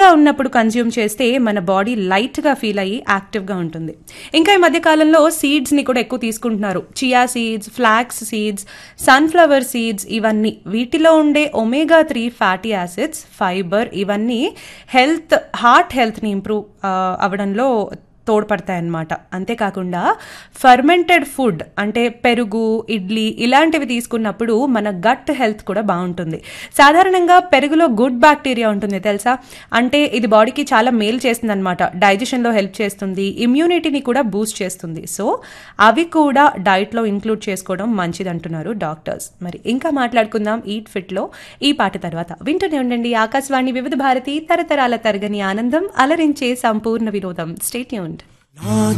ఉన్నప్పుడు కన్జ్యూమ్ చేస్తే మన బాడీ లైట్గా ఫీల్ అయ్యి యాక్టివ్గా ఉంటుంది. ఇంకా ఈ మధ్యకాలంలో సీడ్స్ని కూడా ఎక్కువ తీసుకుంటున్నారు. Chia seeds, flax seeds, sunflower seeds, ఇవన్నీ వీటిలో ఉండే ఒమేగా 3 ఫ్యాటీ యాసిడ్స్, ఫైబర్, ఇవన్నీ హార్ట్ హెల్త్ని ఇంప్రూవ్ అవ్వడంలో తోడ్పడతాయన్నమాట. అంతేకాకుండా ఫర్మెంటెడ్ ఫుడ్ అంటే పెరుగు, ఇడ్లీ ఇలాంటివి తీసుకున్నప్పుడు మన గట్ హెల్త్ కూడా బాగుంటుంది. సాధారణంగా పెరుగులో గుడ్ బ్యాక్టీరియా ఉంటుంది తెలుసా, అంటే ఇది బాడీకి చాలా మేలు చేస్తుంది అనమాట. డైజెషన్లో హెల్ప్ చేస్తుంది, ఇమ్యూనిటీని కూడా బూస్ట్ చేస్తుంది. సో అవి కూడా డైట్లో ఇంక్లూడ్ చేసుకోవడం మంచిది అంటున్నారు డాక్టర్స్. మరి ఇంకా మాట్లాడుకుందాం ఈట్ ఫిట్లో ఈ పాట తర్వాత. వింటూనే ఉండండి ఆకాశవాణి వివిధ భారతి, తరతరాల తరగని ఆనందం, అలరించే సంపూర్ణ వినోదం. Stay tuned.